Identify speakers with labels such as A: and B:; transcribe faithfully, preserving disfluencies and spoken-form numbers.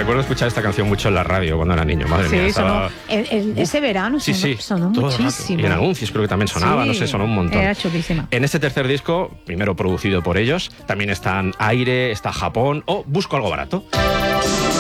A: recuerdo escuchar esta canción mucho en la radio cuando era niño, madre
B: sí,
A: mía.
B: Sonó,
A: estaba...
B: el, el, ese verano
A: sí,
B: sonó,
A: sí,
B: sonó muchísimo.
A: Y en anuncios creo que también sonaba,
B: sí,
A: no sé, sonó un montón.
B: Era chulísima.
A: En este tercer disco, primero producido por ellos, también están Aire, está Japón o Busco algo barato.